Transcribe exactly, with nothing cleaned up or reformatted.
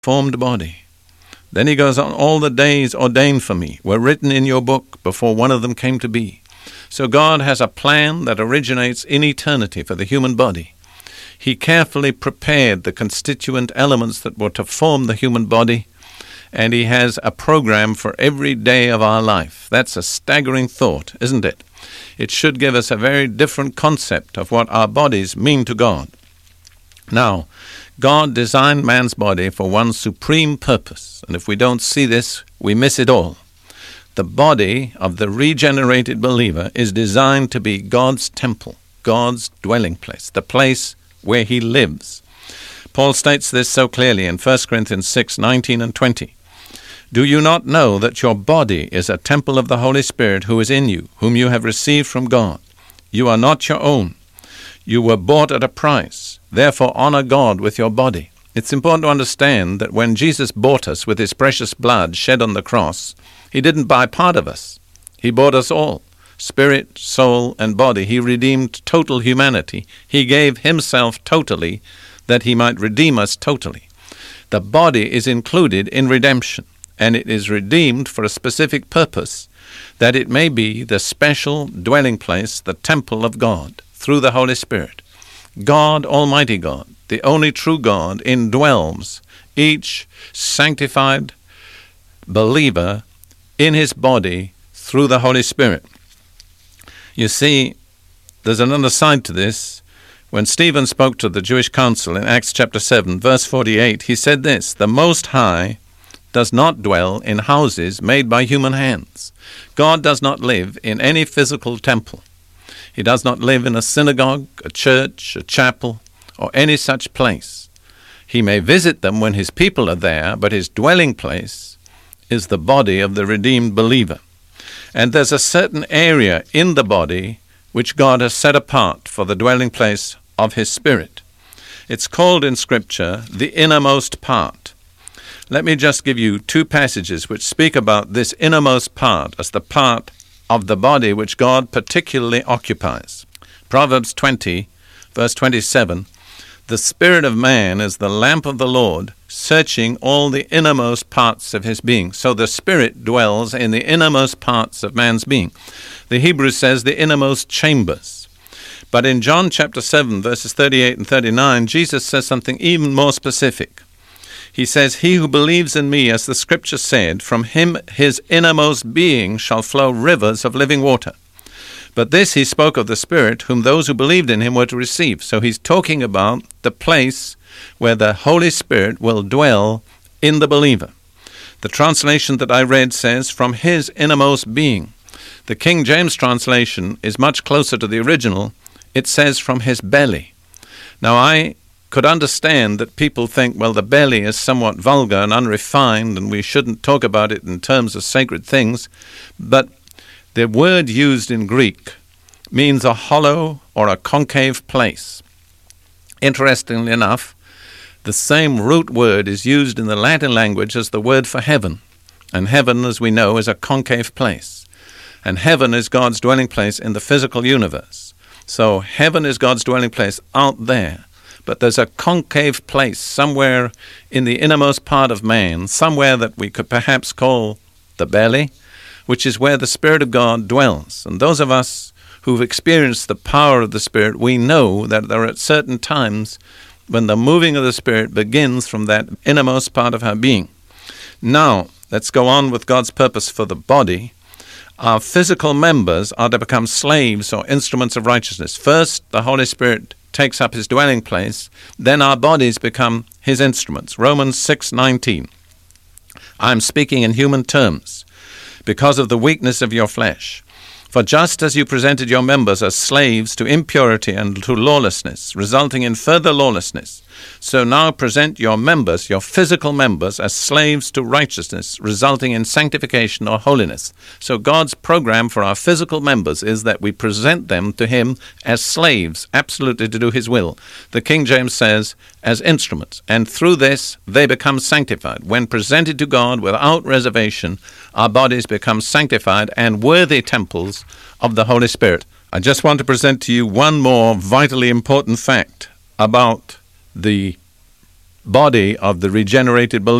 formed body. Then he goes on, all the days ordained for me were written in your book before one of them came to be. So God has a plan that originates in eternity for the human body. He carefully prepared the constituent elements that were to form the human body, and he has a program for every day of our life. That's a staggering thought, isn't it? It should give us a very different concept of what our bodies mean to God. Now, God designed man's body for one supreme purpose, and if we don't see this, we miss it all. The body of the regenerated believer is designed to be God's temple, God's dwelling place, the place where he lives. Paul states this so clearly in First Corinthians six, nineteen and twenty. Do you not know that your body is a temple of the Holy Spirit who is in you, whom you have received from God? You are not your own. You were bought at a price. Therefore honor God with your body. It's important to understand that when Jesus bought us with his precious blood shed on the cross, he didn't buy part of us. He bought us all. Spirit, soul, and body. He redeemed total humanity. He gave himself totally that he might redeem us totally. The body is included in redemption, and it is redeemed for a specific purpose, that it may be the special dwelling place, the temple of God, through the Holy Spirit. God, Almighty God, the only true God, indwells each sanctified believer in his body through the Holy Spirit. You see, there's another side to this. When Stephen spoke to the Jewish council in Acts chapter seven, verse forty-eight, he said this, the Most High does not dwell in houses made by human hands. God does not live in any physical temple. He does not live in a synagogue, a church, a chapel, or any such place. He may visit them when his people are there, but his dwelling place is the body of the redeemed believer. And there's a certain area in the body which God has set apart for the dwelling place of his Spirit. It's called in Scripture the innermost part. Let me just give you two passages which speak about this innermost part as the part of the body which God particularly occupies. Proverbs twenty, verse twenty-seven, the spirit of man is the lamp of the Lord, searching all the innermost parts of his being. So the Spirit dwells in the innermost parts of man's being. The Hebrew says the innermost chambers. But in John chapter seven, verses thirty-eight and thirty-nine, Jesus says something even more specific. He says, he who believes in me, as the Scripture said, from him his innermost being shall flow rivers of living water. But this he spoke of the Spirit, whom those who believed in him were to receive. So he's talking about the place where the Holy Spirit will dwell in the believer. The translation that I read says, from his innermost being. The King James translation is much closer to the original. It says, from his belly. Now I could understand that people think, well, the belly is somewhat vulgar and unrefined, and we shouldn't talk about it in terms of sacred things, but the word used in Greek means a hollow or a concave place. Interestingly enough, the same root word is used in the Latin language as the word for heaven, and heaven, as we know, is a concave place, and heaven is God's dwelling place in the physical universe. So heaven is God's dwelling place out there. But there's a concave place somewhere in the innermost part of man, somewhere that we could perhaps call the belly, which is where the Spirit of God dwells. And those of us who've experienced the power of the Spirit, we know that there are certain times when the moving of the Spirit begins from that innermost part of our being. Now, let's go on with God's purpose for the body. Our physical members are to become slaves or instruments of righteousness. First, the Holy Spirit takes up his dwelling place, then our bodies become his instruments. Romans six nineteen. I'm speaking in human terms because of the weakness of your flesh. For just as you presented your members as slaves to impurity and to lawlessness, resulting in further lawlessness, so now present your members, your physical members, as slaves to righteousness, resulting in sanctification or holiness. So God's program for our physical members is that we present them to him as slaves, absolutely to do his will. The King James says, as instruments. And through this, they become sanctified. When presented to God without reservation, our bodies become sanctified and worthy temples of the Holy Spirit. I just want to present to you one more vitally important fact about the body of the regenerated believer